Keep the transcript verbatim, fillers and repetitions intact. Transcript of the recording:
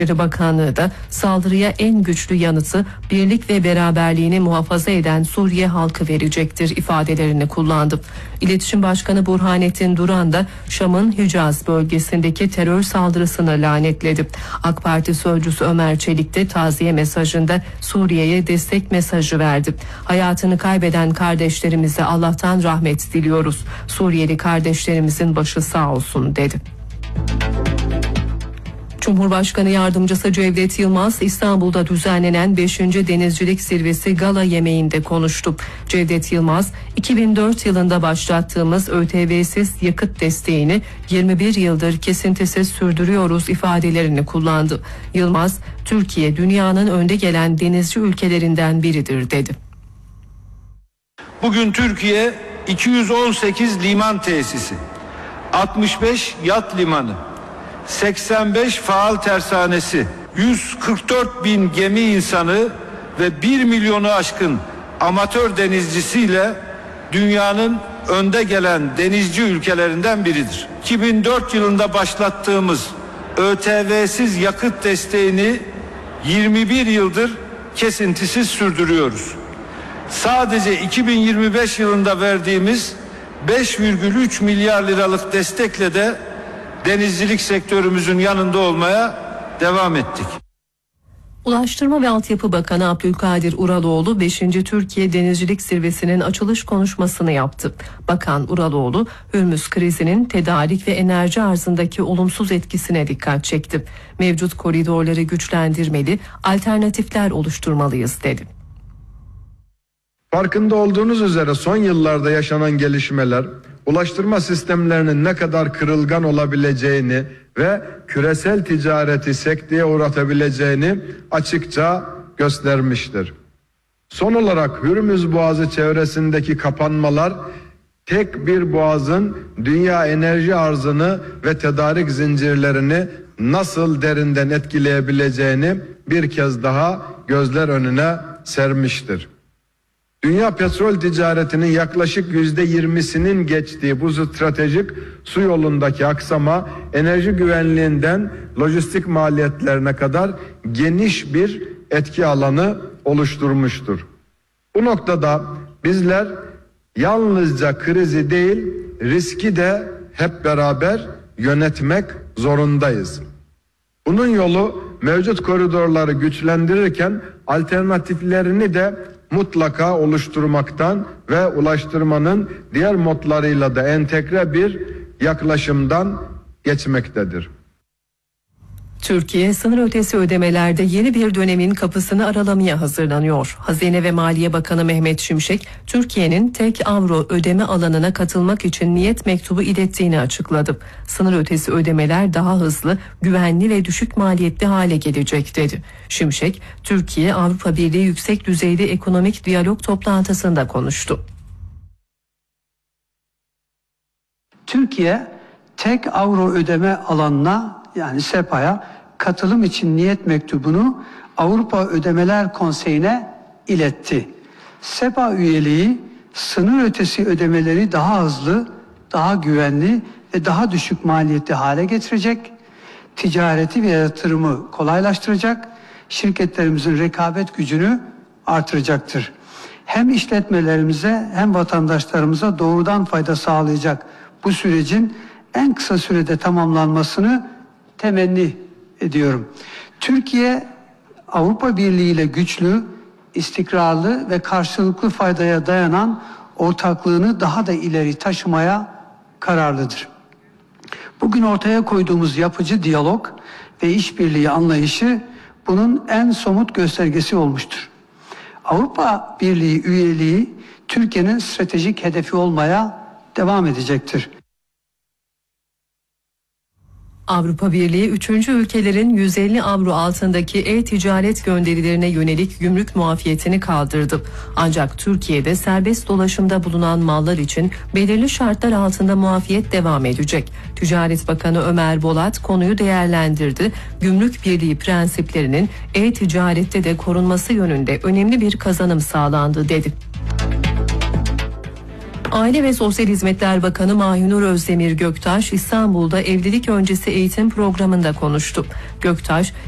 Bakanlığı da saldırıya en güçlü yanıtı birlik ve beraberliğini muhafaza eden Suriye halkı verecektir ifadelerini kullandı. İletişim Başkanı Burhanettin Duran da Şam'ın Hicaz bölgesindeki terör saldırısını lanetledi. AK Parti sözcüsü Ömer Çelik de taziye mesajında Suriye'ye destek mesajı verdi. Hayatını kaybeden kardeşlerimize Allah'tan rahmet diliyoruz. Suriyeli kardeşlerimizin başı sağ olsun dedi. Cumhurbaşkanı Yardımcısı Cevdet Yılmaz, İstanbul'da düzenlenen beşinci Denizcilik Zirvesi gala yemeğinde konuştu. Cevdet Yılmaz, iki bin dört yılında başlattığımız ÖTV'siz yakıt desteğini yirmi bir yıldır kesintisiz sürdürüyoruz ifadelerini kullandı. Yılmaz, Türkiye dünyanın önde gelen denizci ülkelerinden biridir dedi. Bugün Türkiye iki yüz on sekiz liman tesisi, altmış beş yat limanı, seksen beş faal tersanesi, yüz kırk dört bin gemi insanı ve bir milyonu aşkın amatör denizcisiyle dünyanın önde gelen denizci ülkelerinden biridir. iki bin dört yılında başlattığımız ÖTV'siz yakıt desteğini yirmi bir yıldır kesintisiz sürdürüyoruz. Sadece iki bin yirmi beş yılında verdiğimiz beş virgül üç milyar liralık destekle de denizcilik sektörümüzün yanında olmaya devam ettik. Ulaştırma ve Altyapı Bakanı Abdülkadir Uraloğlu beşinci Türkiye Denizcilik Zirvesi'nin açılış konuşmasını yaptı. Bakan Uraloğlu, Hürmüz krizinin tedarik ve enerji arzındaki olumsuz etkisine dikkat çekti. Mevcut koridorları güçlendirmeli, alternatifler oluşturmalıyız dedi. Farkında olduğunuz üzere son yıllarda yaşanan gelişmeler, ulaştırma sistemlerinin ne kadar kırılgan olabileceğini ve küresel ticareti sekteye uğratabileceğini açıkça göstermiştir. Son olarak Hürmüz Boğazı çevresindeki kapanmalar tek bir boğazın dünya enerji arzını ve tedarik zincirlerini nasıl derinden etkileyebileceğini bir kez daha gözler önüne sermiştir. Dünya petrol ticaretinin yaklaşık yüzde yirmisinin geçtiği bu stratejik su yolundaki aksama enerji güvenliğinden lojistik maliyetlerine kadar geniş bir etki alanı oluşturmuştur. Bu noktada bizler yalnızca krizi değil, riski de hep beraber yönetmek zorundayız. Bunun yolu mevcut koridorları güçlendirirken alternatiflerini de mutlaka oluşturmaktan ve ulaştırmanın diğer modlarıyla da entegre bir yaklaşımdan geçmektedir. Türkiye sınır ötesi ödemelerde yeni bir dönemin kapısını aralamaya hazırlanıyor. Hazine ve Maliye Bakanı Mehmet Şimşek, Türkiye'nin tek avro ödeme alanına katılmak için niyet mektubu ilettiğini açıkladı. Sınır ötesi ödemeler daha hızlı, güvenli ve düşük maliyetli hale gelecek dedi. Şimşek, Türkiye Avrupa Birliği yüksek düzeyli ekonomik diyalog toplantısında konuştu. Türkiye tek avro ödeme alanına, yani SEPA'ya katılım için niyet mektubunu Avrupa Ödemeler Konseyi'ne iletti. SEPA üyeliği sınır ötesi ödemeleri daha hızlı, daha güvenli ve daha düşük maliyetli hale getirecek, ticareti ve yatırımı kolaylaştıracak, şirketlerimizin rekabet gücünü artıracaktır. Hem işletmelerimize hem vatandaşlarımıza doğrudan fayda sağlayacak bu sürecin en kısa sürede tamamlanmasını temenni ediyorum. Türkiye, Avrupa Birliği ile güçlü, istikrarlı ve karşılıklı faydaya dayanan ortaklığını daha da ileri taşımaya kararlıdır. Bugün ortaya koyduğumuz yapıcı diyalog ve işbirliği anlayışı bunun en somut göstergesi olmuştur. Avrupa Birliği üyeliği Türkiye'nin stratejik hedefi olmaya devam edecektir. Avrupa Birliği üçüncü ülkelerin yüz elli avro altındaki e-ticaret gönderilerine yönelik gümrük muafiyetini kaldırdı. Ancak Türkiye'de serbest dolaşımda bulunan mallar için belirli şartlar altında muafiyet devam edecek. Ticaret Bakanı Ömer Bolat konuyu değerlendirdi. Gümrük Birliği prensiplerinin e-ticarette de korunması yönünde önemli bir kazanım sağlandı dedi. Aile ve Sosyal Hizmetler Bakanı Mahinur Özdemir Göktaş, İstanbul'da evlilik öncesi eğitim programında konuştu. Göktaş,